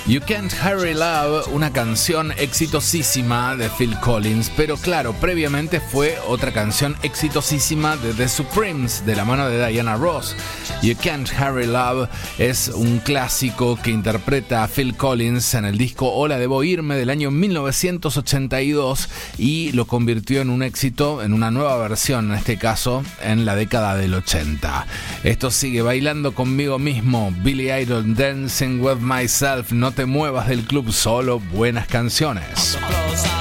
You Can't Hurry Love, una canción exitosísima de Phil Collins, pero claro, previamente fue otra canción exitosísima de The Supremes, de la mano de Diana Ross. You Can't Hurry Love es un clásico que interpreta a Phil Collins en el disco Hola Debo Irme del año 1982 y lo convirtió en un éxito, en una nueva versión, en este caso, en la década del 80. Esto sigue Bailando Conmigo Mismo, Billy Idol, Dancing With Myself. No te muevas del club, solo buenas canciones.